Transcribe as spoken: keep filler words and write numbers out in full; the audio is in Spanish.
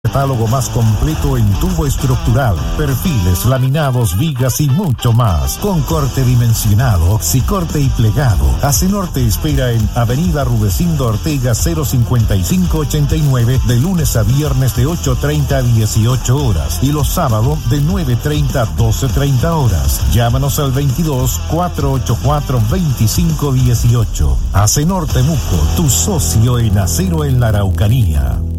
Catálogo más completo en tubo estructural, perfiles, laminados, vigas y mucho más. Con corte dimensionado, oxicorte y plegado. Acenor te espera en Avenida Rudecindo Ortega cero cincuenta y cinco ochenta y nueve de lunes a viernes de ocho treinta a dieciocho horas y los sábados de nueve treinta a doce treinta horas. Llámanos al veintidós, cuatrocientos ochenta y cuatro, veinticinco dieciocho. Acenor Temuco, tu socio en acero en la Araucanía.